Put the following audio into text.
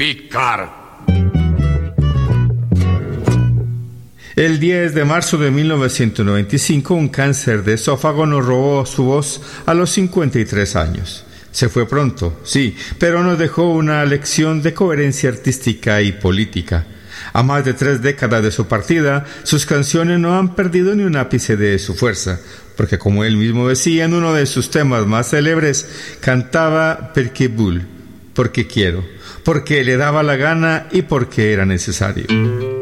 Picard. El 10 de marzo de 1995, un cáncer de esófago nos robó su voz a los 53 años. Se fue pronto, sí, pero nos dejó una lección de coherencia artística y política. A más de 3 décadas de su partida, sus canciones no han perdido ni un ápice de su fuerza, porque como él mismo decía en uno de sus temas más célebres, cantaba perché vuol, porque quiero, porque le daba la gana y porque era necesario.